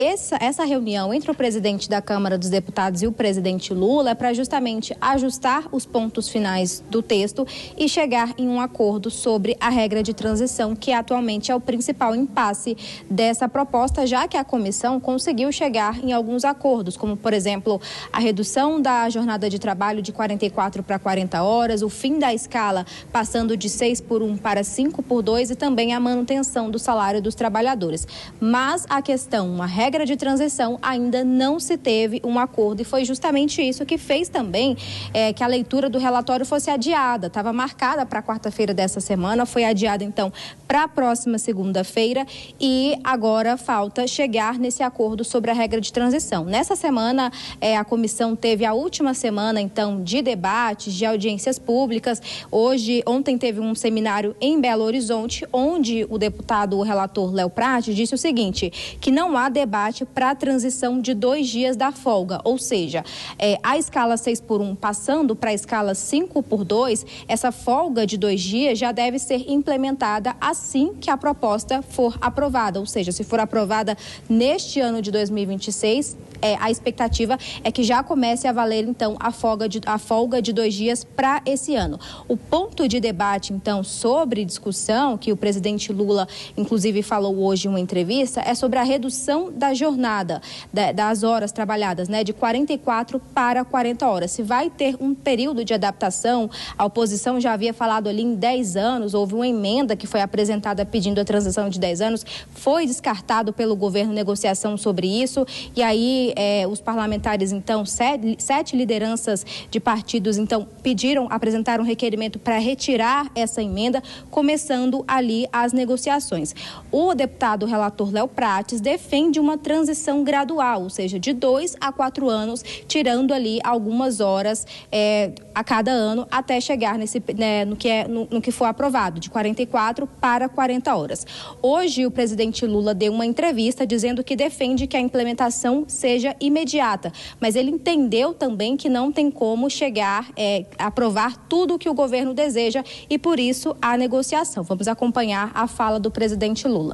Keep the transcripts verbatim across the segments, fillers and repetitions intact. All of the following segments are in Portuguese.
Essa, essa reunião entre o presidente da Câmara dos Deputados e o presidente Lula é para justamente ajustar os pontos finais do texto e chegar em um acordo sobre a regra de transição, que atualmente é o principal impasse dessa proposta, já que a comissão conseguiu chegar em alguns acordos, como, por exemplo, a redução da jornada de trabalho de quarenta e quatro para quarenta horas, o fim da escala passando de seis por um para cinco por dois e também a manutenção do salário dos trabalhadores. Mas a questão, uma regra regra de transição, ainda não se teve um acordo e foi justamente isso que fez também é, que a leitura do relatório fosse adiada. Estava marcada para quarta-feira dessa semana, foi adiada então para a próxima segunda-feira e agora falta chegar nesse acordo sobre a regra de transição. Nessa semana, é, a comissão teve a última semana então de debates, de audiências públicas. Hoje, ontem teve um seminário em Belo Horizonte, onde o deputado, o relator Léo Prates, disse o seguinte, que não há debate para a transição de dois dias da folga, ou seja, é, a escala seis por um passando para a escala cinco por dois, essa folga de dois dias já deve ser implementada assim que a proposta for aprovada, ou seja, se for aprovada neste ano de dois mil e vinte e seis, é, a expectativa é que já comece a valer então a folga de, a folga de dois dias para esse ano. O ponto de debate então sobre discussão, que o presidente Lula inclusive falou hoje em uma entrevista, é sobre a redução da jornada, das horas trabalhadas, né, de quarenta e quatro para quarenta horas. Se vai ter um período de adaptação, a oposição já havia falado ali em dez anos, houve uma emenda que foi apresentada pedindo a transição de dez anos, foi descartado pelo governo negociação sobre isso, e aí é, os parlamentares, então, sete, sete lideranças de partidos, então, pediram, apresentaram um requerimento para retirar essa emenda, começando ali as negociações. O deputado relator Léo Prates defende uma transição gradual, ou seja, de dois a quatro anos, tirando ali algumas horas é, a cada ano até chegar nesse, né, no, que é, no, no que for aprovado, de quarenta e quatro para quarenta horas. Hoje, o presidente Lula deu uma entrevista dizendo que defende que a implementação seja imediata, mas ele entendeu também que não tem como chegar é, a aprovar tudo o que o governo deseja e, por isso, a negociação. Vamos acompanhar a fala do presidente Lula.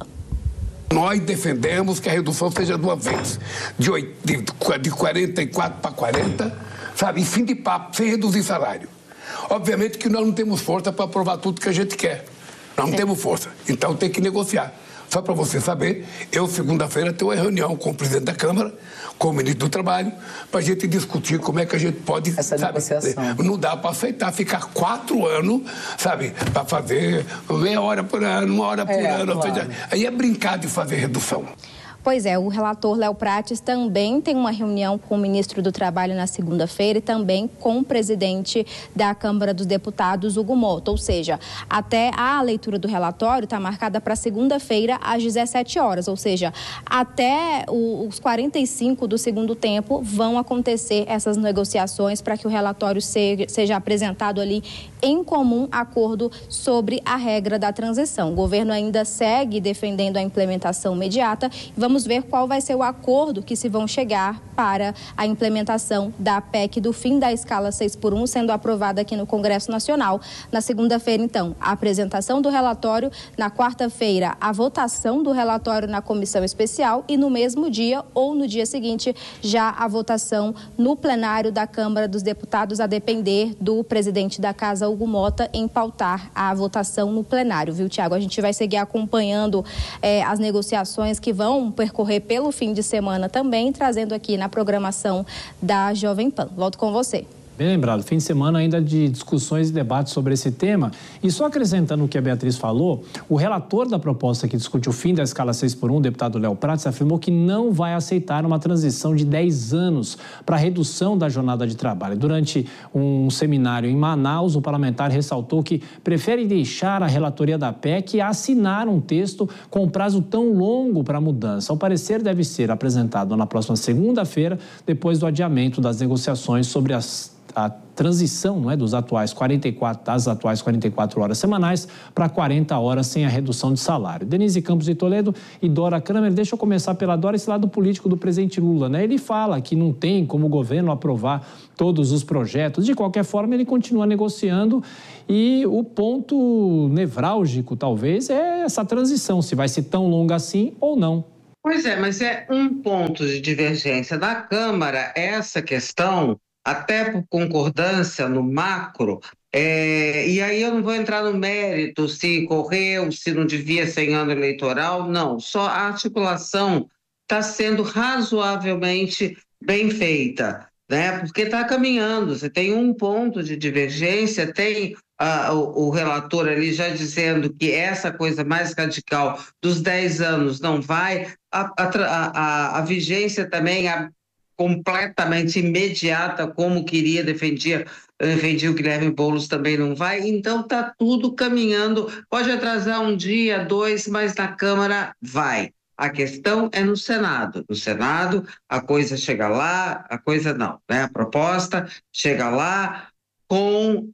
Nós defendemos que a redução seja de uma vez, de, de quarenta e quatro para quarenta, sabe, em fim de papo, sem reduzir salário. Obviamente que nós não temos força para aprovar tudo que a gente quer. Nós não Sim. temos força, então tem que negociar. Só para você saber, eu segunda-feira tenho uma reunião com o presidente da Câmara, com o ministro do Trabalho, para a gente discutir como é que a gente pode... Essa sabe, negociação. Não dá para aceitar ficar quatro anos, sabe, para fazer meia hora por ano, uma hora por é, ano. Claro. Ou seja, aí é brincar de fazer redução. Pois é, o relator Léo Prates também tem uma reunião com o ministro do Trabalho na segunda-feira e também com o presidente da Câmara dos Deputados, Hugo Mota. Ou seja, até a leitura do relatório está marcada para segunda-feira às dezessete horas. Ou seja, até os quarenta e cinco do segundo tempo vão acontecer essas negociações para que o relatório seja, seja apresentado ali em comum acordo sobre a regra da transição. O governo ainda segue defendendo a implementação imediata. Vamos ver qual vai ser o acordo que se vão chegar para a implementação da P E C do fim da escala seis por um, sendo aprovada aqui no Congresso Nacional. Na segunda-feira, então, a apresentação do relatório. Na quarta-feira, a votação do relatório na comissão especial e no mesmo dia ou no dia seguinte, já a votação no plenário da Câmara dos Deputados, a depender do presidente da Casa, Hugo Mota, em pautar a votação no plenário, viu, Tiago? A gente vai seguir acompanhando eh, as negociações que vão percorrer pelo fim de semana também, trazendo aqui na programação da Jovem Pan. Volto com você. Bem lembrado, fim de semana ainda de discussões e debates sobre esse tema. E só acrescentando o que a Beatriz falou, o relator da proposta que discute o fim da escala seis por um, o deputado Léo Prates, afirmou que não vai aceitar uma transição de dez anos para a redução da jornada de trabalho. Durante um seminário em Manaus, o parlamentar ressaltou que prefere deixar a relatoria da P E C e assinar um texto com um prazo tão longo para a mudança. Ao parecer, deve ser apresentado na próxima segunda-feira, depois do adiamento das negociações sobre as a transição, não é, dos atuais quarenta e quatro, das atuais quarenta e quatro horas semanais para quarenta horas sem a redução de salário. Denise Campos de Toledo e Dora Kramer, deixa eu começar pela Dora, esse lado político do presidente Lula, né? Ele fala que não tem como o governo aprovar todos os projetos, de qualquer forma ele continua negociando e o ponto nevrálgico talvez é essa transição, se vai ser tão longa assim ou não. Pois é, mas é um ponto de divergência da Câmara, essa questão, até por concordância no macro, é, e aí eu não vou entrar no mérito se correu, se não devia ser em ano eleitoral, não, só a articulação está sendo razoavelmente bem feita, né? Porque está caminhando, você tem um ponto de divergência, tem ah, o, o relator ali já dizendo que essa coisa mais radical dos dez anos não vai, a, a, a, a vigência também a, completamente imediata, como queria, defendia, defendia o Guilherme Boulos, também não vai, então está tudo caminhando, pode atrasar um dia, dois, mas na Câmara vai. A questão é no Senado. No Senado, a coisa chega lá, a coisa não, né? A proposta chega lá com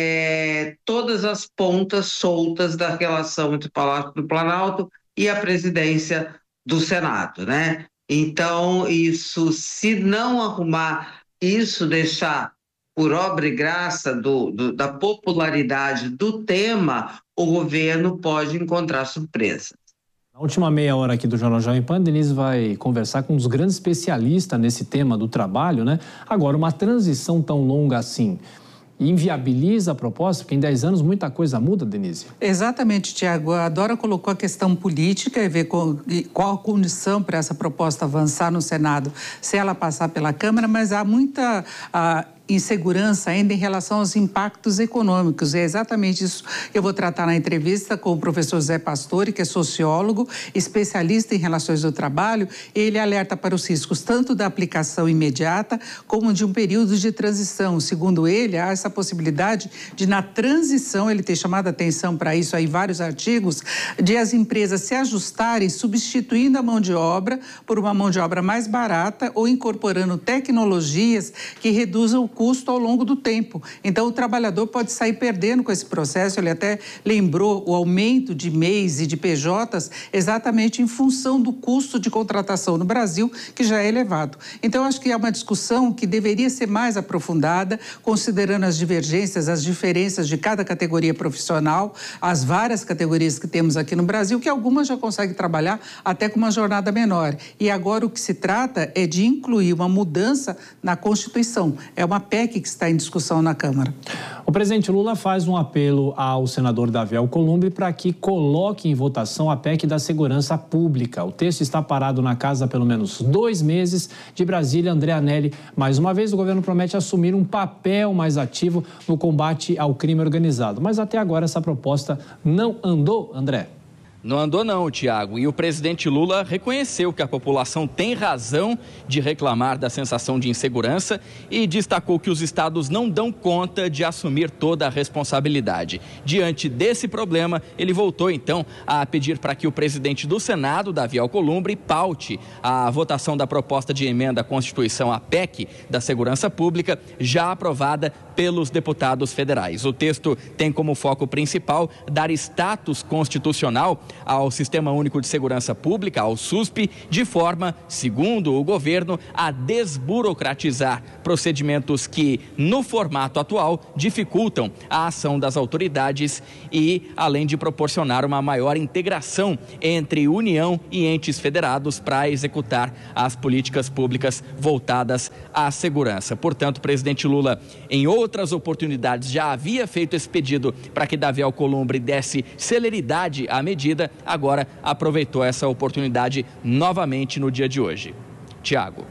é, todas as pontas soltas da relação entre o Palácio do Planalto e a presidência do Senado, né? Então, isso, se não arrumar isso, deixar por obra e graça do, do, da popularidade do tema, o governo pode encontrar surpresa. Na última meia hora aqui do Jornal Jovem Pan, Denise vai conversar com um dos grandes especialistas nesse tema do trabalho, né? Agora, uma transição tão longa assim inviabiliza a proposta? Porque em dez anos muita coisa muda, Denise. Exatamente, Tiago. A Dora colocou a questão política e ver qual a condição para essa proposta avançar no Senado, se ela passar pela Câmara, mas há muita a, insegurança ainda em relação aos impactos econômicos. E é exatamente isso que eu vou tratar na entrevista com o professor Zé Pastore, que é sociólogo, especialista em relações do trabalho. Ele alerta para os riscos tanto da aplicação imediata como de um período de transição. Segundo ele, há essa possibilidade de, na transição, ele tem chamado a atenção para isso aí, vários artigos, de as empresas se ajustarem substituindo a mão de obra por uma mão de obra mais barata ou incorporando tecnologias que reduzam o custo ao longo do tempo. Então, o trabalhador pode sair perdendo com esse processo. Ele até lembrou o aumento de M E Is e de P Js exatamente em função do custo de contratação no Brasil, que já é elevado. Então, acho que é uma discussão que deveria ser mais aprofundada, considerando as divergências, as diferenças de cada categoria profissional, as várias categorias que temos aqui no Brasil, que algumas já conseguem trabalhar até com uma jornada menor. E agora o que se trata é de incluir uma mudança na Constituição. É uma P E C que está em discussão na Câmara. O presidente Lula faz um apelo ao senador Davi Alcolumbre para que coloque em votação a P E C da segurança pública. O texto está parado na casa há pelo menos dois meses. De Brasília, André Anelli. Mais uma vez, o governo promete assumir um papel mais ativo no combate ao crime organizado. Mas até agora essa proposta não andou, André? Não andou não, Tiago. E o presidente Lula reconheceu que a população tem razão de reclamar da sensação de insegurança e destacou que os estados não dão conta de assumir toda a responsabilidade. Diante desse problema, ele voltou então a pedir para que o presidente do Senado, Davi Alcolumbre, paute a votação da proposta de emenda à Constituição, a P E C da Segurança Pública, já aprovada pelos deputados federais. O texto tem como foco principal dar status constitucional ao Sistema Único de Segurança Pública, ao SUSP, de forma, segundo o governo, a desburocratizar procedimentos que, no formato atual, dificultam a ação das autoridades e, além de proporcionar uma maior integração entre União e entes federados para executar as políticas públicas voltadas à segurança. Portanto, o presidente Lula, em outras oportunidades, já havia feito esse pedido para que Davi Alcolumbre desse celeridade à medida. Agora aproveitou essa oportunidade novamente no dia de hoje. Tiago.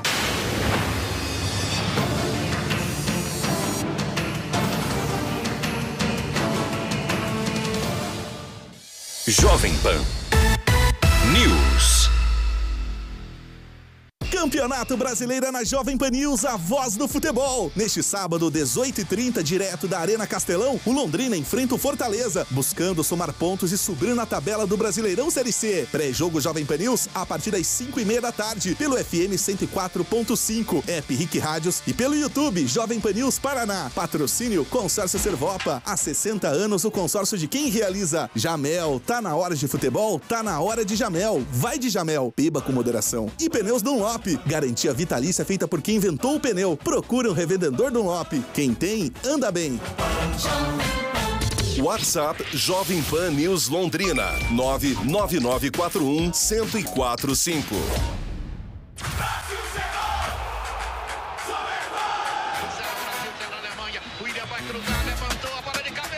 Jovem Pan News. Campeonato Brasileiro na Jovem Pan News, a voz do futebol. Neste sábado, dezoito e trinta, direto da Arena Castelão, o Londrina enfrenta o Fortaleza, buscando somar pontos e subir na tabela do Brasileirão Série C. Pré-jogo Jovem Pan News, a partir das cinco e meia da tarde, pelo F M cento e quatro ponto cinco, App Rick Rádios e pelo YouTube Jovem Pan News Paraná. Patrocínio Consórcio Servopa. Há sessenta anos, o consórcio de quem realiza. Jamel, tá na hora de futebol? Tá na hora de Jamel. Vai de Jamel, beba com moderação. E Pneus Dunlop. Garantia vitalícia feita por quem inventou o pneu. Procura um revendedor Dunlop. Quem tem, anda bem. WhatsApp Jovem Pan News Londrina, nove nove nove quatro um, um zero quatro cinco. O William vai cruzar, levantou a bola de cabeça.